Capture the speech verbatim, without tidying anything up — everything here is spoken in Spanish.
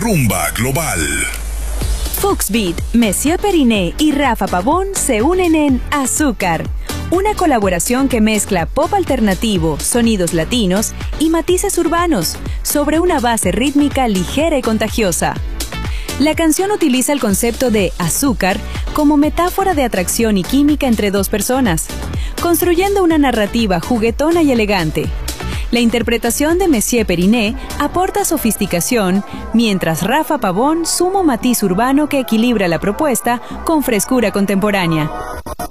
Rumba Global. Fux Beat, Monsieur Periné y Rafa Pavón se unen en Azúcar, una colaboración que mezcla pop alternativo, sonidos latinos y matices urbanos sobre una base rítmica ligera y contagiosa. La canción utiliza el concepto de azúcar como metáfora de atracción y química entre dos personas, construyendo una narrativa juguetona y elegante. La interpretación de Monsieur Periné aporta sofisticación, mientras Rafa Pavón suma un matiz urbano que equilibra la propuesta con frescura contemporánea.